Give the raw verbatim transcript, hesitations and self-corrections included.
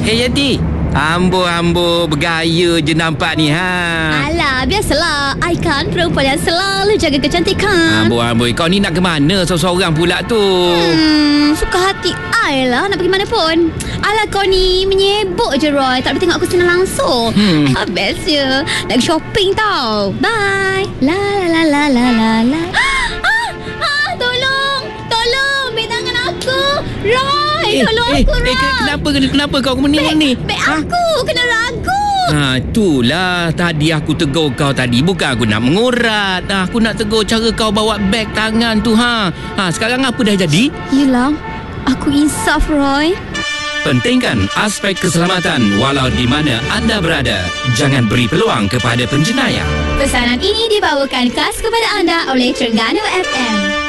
Eh Yati, ambo-ambo bergaya je nampak ni ha. Alah, biasalah. I kan perempuan yang selalu jaga kecantikan. Ambo-ambo, kau ni nak ke mana seorang-seorang pula tu? Hmm, suka hati I lah nak pergi mana pun. Alah, kau ni menyebuk je Roy. Tak boleh tengok aku secara langsung. Hmm. Ah, best je. Nak pergi shopping tau. Bye. La la la la la la. Ah, ah, tolong. Tolong. Beg tangan aku. Roy, Eh, tolong eh, aku, Roy. eh, ke- kenapa kenapa kau mening ni? Beg aku. Kena ragu. Ha, itulah tadi aku tegur kau tadi. Bukan aku nak mengurat. Ha, aku nak tegur cara kau bawa beg tangan tu ha. Ha, sekarang apa dah jadi? Yelah, aku insaf Roy. Pentingkan aspek keselamatan walau di mana anda berada. Jangan beri peluang kepada penjenayah. Pesanan ini dibawakan khas kepada anda oleh Terengganu F M.